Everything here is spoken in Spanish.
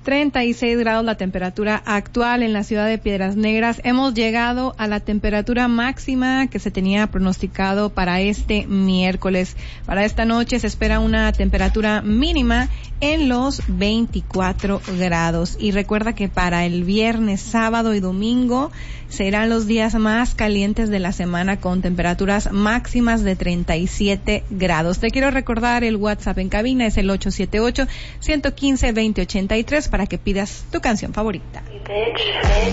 36 grados la temperatura actual en la ciudad de Piedras Negras. Hemos llegado a la temperatura máxima que se tenía pronosticado para este miércoles. Para esta noche se espera una temperatura mínima en los 24 grados. Y recuerda que para el viernes, sábado y domingo serán los días más calientes de la semana con temperaturas máximas de 37 grados. Te quiero recordar el WhatsApp en cabina, es el 878-115-2083 para que pidas tu canción favorita.